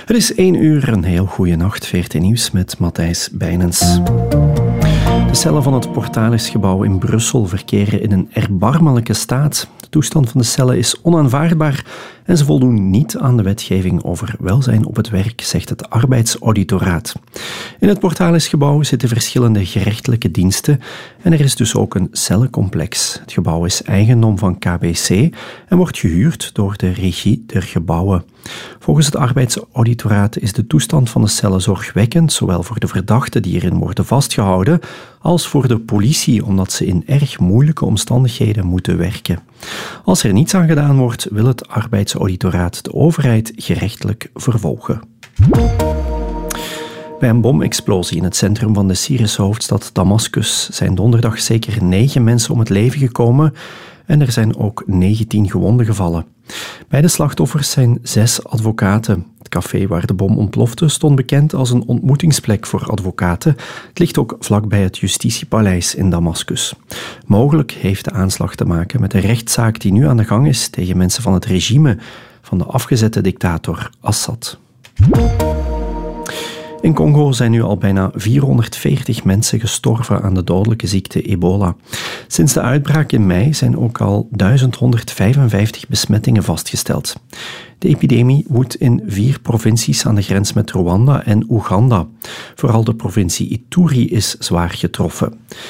Het is 1 uur, een heel goede nacht. VRT Nieuws met Matthijs Bijnens. De cellen van het Portalis-gebouw in Brussel verkeren in een erbarmelijke staat. De toestand van de cellen is onaanvaardbaar en ze voldoen niet aan de wetgeving over welzijn op het werk, zegt het Arbeidsauditoraat. In het Portalis-gebouw zitten verschillende gerechtelijke diensten en er is dus ook een cellencomplex. Het gebouw is eigendom van KBC en wordt gehuurd door de Regie der Gebouwen. Volgens het Arbeidsauditoraat is de toestand van de cellen zorgwekkend, zowel voor de verdachten die erin worden vastgehouden, als voor de politie, omdat ze in erg moeilijke omstandigheden moeten werken. Als er niets aan gedaan wordt, wil het Arbeidsauditoraat de overheid gerechtelijk vervolgen. Bij een bomexplosie in het centrum van de Syrische hoofdstad Damascus zijn donderdag zeker 9 mensen om het leven gekomen en er zijn ook 19 gewonden gevallen. Bij de slachtoffers zijn 6 advocaten. Het café waar de bom ontplofte stond bekend als een ontmoetingsplek voor advocaten. Het ligt ook vlakbij het Justitiepaleis in Damascus. Mogelijk heeft de aanslag te maken met de rechtszaak die nu aan de gang is tegen mensen van het regime van de afgezette dictator Assad. In Congo zijn nu al bijna 440 mensen gestorven aan de dodelijke ziekte ebola. Sinds de uitbraak in mei zijn ook al 1155 besmettingen vastgesteld. De epidemie woedt in 4 provincies aan de grens met Rwanda en Oeganda. Vooral de provincie Ituri is zwaar getroffen.